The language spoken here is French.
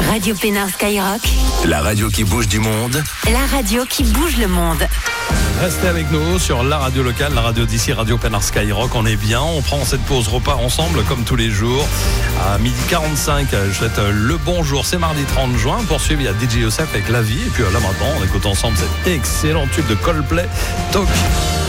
Radio Pénin Skyrock, La radio qui bouge du monde. la radio qui bouge le monde. Restez avec nous sur la radio locale, la radio d'ici, Radio Pénin Skyrock. On est bien, on prend cette pause repas ensemble comme tous les jours. À 12h45, je souhaite le bonjour. C'est mardi 30 juin. Poursuivre, il y a DJ Youssef avec La Vie. Et puis là maintenant, on écoute ensemble cet excellent tube de Coldplay, Talk.